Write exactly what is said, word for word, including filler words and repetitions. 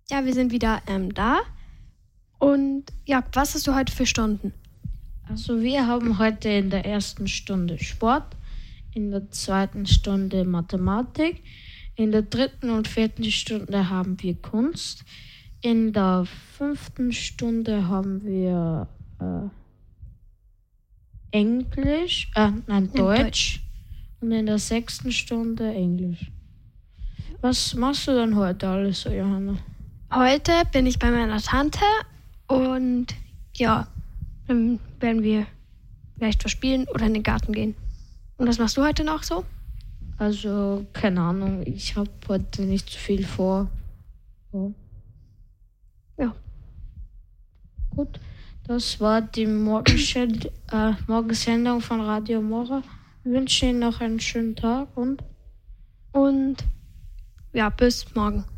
Ja, wir sind wieder ähm, da. Und ja, was hast du heute für Stunden? Also wir haben heute in der ersten Stunde Sport, in der zweiten Stunde Mathematik, in der dritten und vierten Stunde haben wir Kunst, in der fünften Stunde haben wir äh, Englisch, äh, nein, Deutsch. Deutsch. Und in der sechsten Stunde Englisch. Was machst du denn heute alles so, Johanna? Heute bin ich bei meiner Tante und ja, dann werden wir vielleicht was spielen oder in den Garten gehen. Und was machst du heute noch so? Also, keine Ahnung, ich habe heute nicht so viel vor. So. Ja. Gut, das war die Morgenschend- äh, Morgensendung von Radio Mora. Wir wünschen Ihnen noch einen schönen Tag und Und ja, bis morgen.